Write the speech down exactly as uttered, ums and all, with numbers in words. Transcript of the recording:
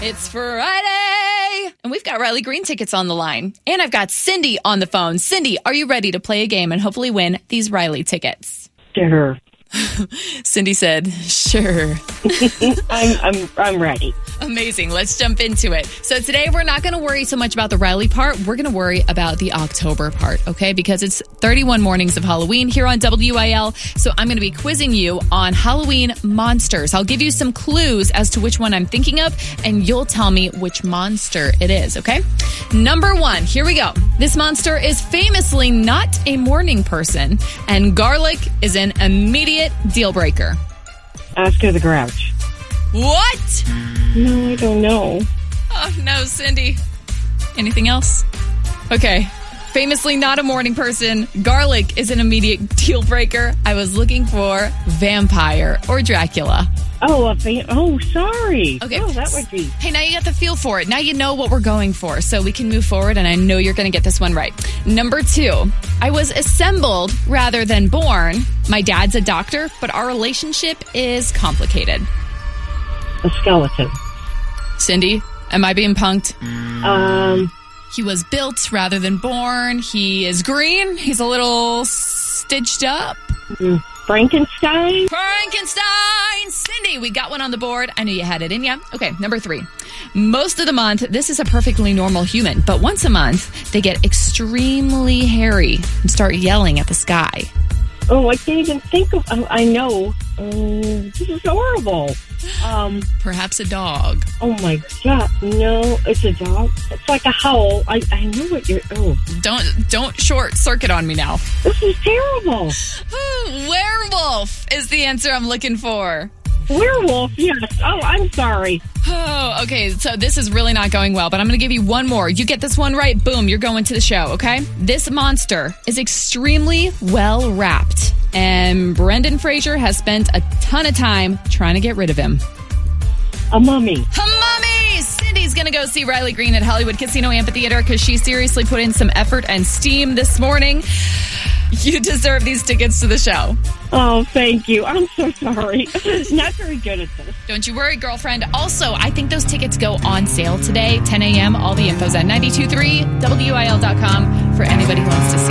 It's Friday, and we've got Riley Green tickets on the line. And I've got Cindy on the phone. Cindy, are you ready to play a game and hopefully win these Riley tickets? Sure. Cindy said, sure. I'm, I'm, I'm ready. Amazing. Let's jump into it. So today we're not going to worry so much about the Riley part. We're going to worry about the October part, okay? Because it's thirty-one mornings of Halloween here on W I L. So I'm going to be quizzing you on Halloween monsters. I'll give you some clues as to which one I'm thinking of, and you'll tell me which monster it is, okay? Number one, here we go. This monster is famously not a morning person, and garlic is an immediate deal breaker. Oscar the Grouch. What? No, I don't know. Oh, no, Cindy. Anything else? Okay. Famously not a morning person, garlic is an immediate deal breaker. I was looking for vampire or Dracula. Oh, a fan. Oh, sorry. Okay. Oh, that would be. Hey, now you got the feel for it. Now you know what we're going for, so we can move forward, and I know you're going to get this one right. Number two, I was assembled rather than born. My dad's a doctor, but our relationship is complicated. A skeleton. Cindy, am I being punked? Um. He was built rather than born. He is green. He's a little stitched up. Frankenstein? Frankenstein! Cindy, we got one on the board. I knew you had it in ya. Okay, number three. Most of the month, this is a perfectly normal human, but once a month, they get extremely hairy and start yelling at the sky. Oh, I can't even think of... Oh, I know. Um, this is horrible. Um, Perhaps a dog. Oh, my God. No, it's a dog. It's like a howl. I, I know what you're... Oh. Don't, don't short circuit on me now. This is terrible. Ooh, werewolf is the answer I'm looking for. Werewolf, yes. Oh, I'm sorry. Oh, okay. So this is really not going well, but I'm going to give you one more. You get this one right, boom, you're going to the show, okay? This monster is extremely well wrapped, and Brendan Fraser has spent a ton of time trying to get rid of him. A mummy. A mummy! Cindy's going to go see Riley Green at Hollywood Casino Amphitheater because she seriously put in some effort and steam this morning. You deserve these tickets to the show. Oh, thank you. I'm so sorry. Not very good at this. Don't you worry, girlfriend. Also, I think those tickets go on sale today, ten a.m. All the info's at nine two three W I L dot com for anybody who wants to see.